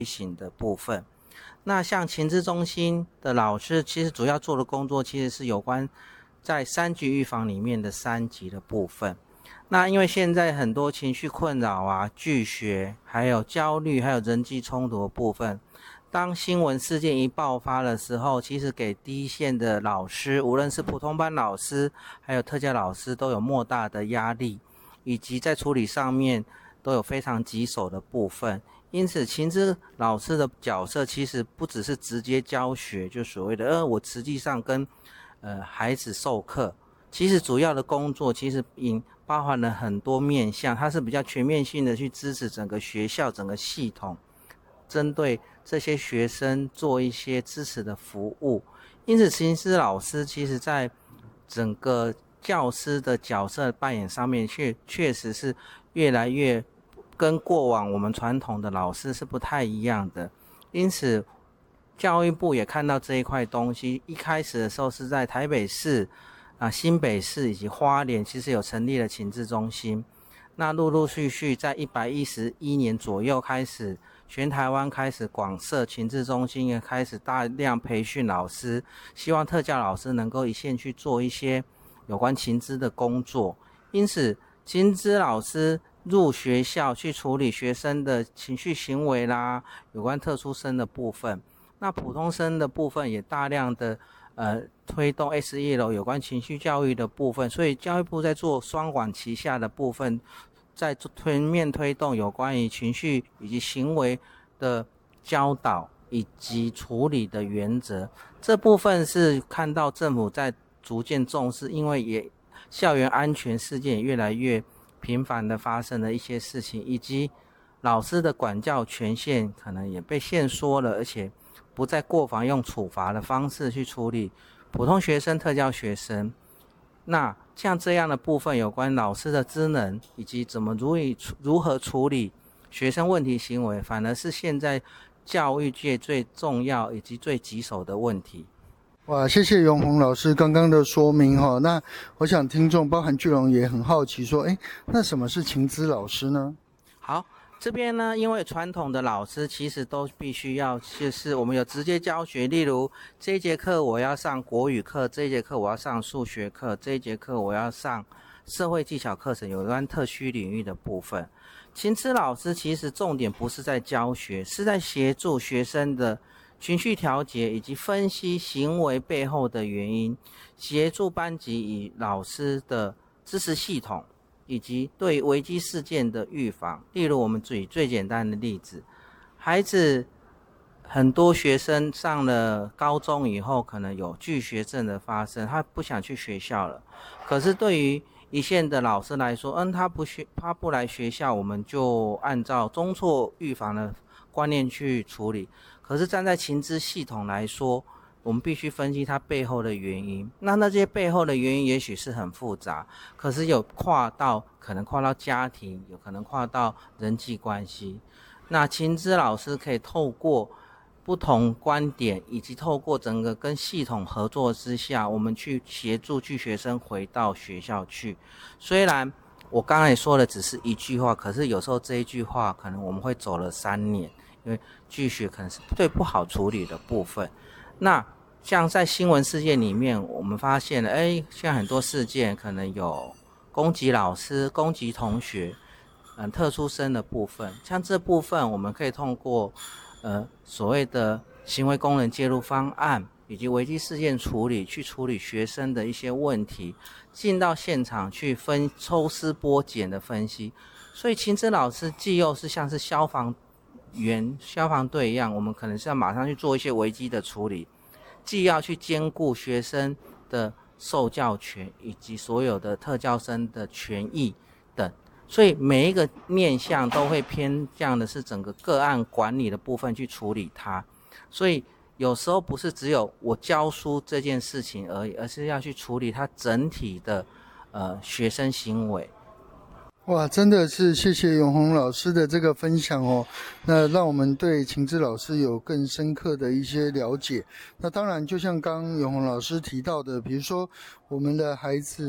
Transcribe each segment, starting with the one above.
型的部分。那像情资中心的老师，其实主要做的工作其实是有关在3级预防里面的3级的部分。那因为现在很多情绪困扰啊、拒学，还有焦虑，还有人际冲突的部分，当新闻事件一爆发的时候，其实给第一线的老师，无论是普通班老师，还有特教老师，都有莫大的压力，以及在处理上面都有非常棘手的部分。因此情资老师的角色其实不只是直接教学，就所谓的我实际上跟孩子授课，其实主要的工作其实包含了很多面向，它是比较全面性的去支持整个学校整个系统，针对这些学生做一些支持的服务。因此情资老师其实在整个教师的角色扮演上面确实是越来越跟过往我们传统的老师是不太一样的。因此教育部也看到这一块东西，一开始的时候是在台北市新北市以及花莲其实有成立了情资中心。那陆陆续续在111年左右开始，全台湾开始广设情资中心，也开始大量培训老师，希望特教老师能够一线去做一些有关情资的工作。因此情资老师入学校去处理学生的情绪行为啦，有关特殊生的部分。那普通生的部分也大量的推动 SEL 有关情绪教育的部分，所以教育部在做双管齐下的部分，在全面推动有关于情绪以及行为的教导以及处理的原则。这部分是看到政府在逐渐重视，因为校园安全事件也越来越频繁的发生的一些事情，以及老师的管教权限可能也被限缩了，而且不再过防用处罚的方式去处理普通学生、特教学生。那像这样的部分有关老师的职能以及怎么如何处理学生问题行为，反而是现在教育界最重要以及最棘手的问题。 哇，谢谢永宏老师刚刚的说明哈。那我想听众包含巨龙也很好奇说，那什么是情资老师呢？ 好，这边呢，因为传统的老师其实都必须要，就是我们有直接教学，例如这一节课我要上国语课，这一节课我要上数学课，这一节课我要上社会技巧课程，有关特需领域的部分。情资老师其实重点不是在教学，是在协助学生的情绪调节以及分析行为背后的原因，协助班级与老师的支持系统，以及对危机事件的预防。例如我们举最简单的例子，孩子很多学生上了高中以后可能有拒学症的发生，他不想去学校了，可是对于一线的老师来说，他不来学校，我们就按照中辍预防的观念去处理。可是站在情资系统来说，我们必须分析它背后的原因。那些背后的原因也许是很复杂，可是可能跨到家庭，有可能跨到人际关系。那情资老师可以透过不同观点，以及透过整个跟系统合作之下，我们去协助拒学生回到学校去。虽然我刚才也说的只是一句话，可是有时候这一句话可能我们会走了3年，因为拒学可能是最不好处理的部分。那像在新闻事件里面，我们发现了像很多事件可能有攻击老师、攻击同学、特殊生的部分。像这部分我们可以通过所谓的行为功能介入方案以及危机事件处理，去处理学生的一些问题，进到现场去抽丝剥茧的分析。所以情资老师既又是像是消防队一样，我们可能是要马上去做一些危机的处理，既要去兼顾学生的受教权以及所有的特教生的权益等。所以每一个面向都会偏向的是整个个案管理的部分去处理它。所以有时候不是只有我教书这件事情而已，而是要去处理它整体的学生行为。 哇，真的是谢谢永宏老师的这个分享哦，那让我们对情资老师有更深刻的一些了解。那当然就像刚永宏老师提到的，比如说我们的孩子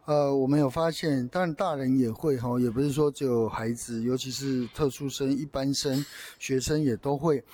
我们有发现，当然大人也会哈，也不是说只有孩子，尤其是特殊生、一般生、学生也都会。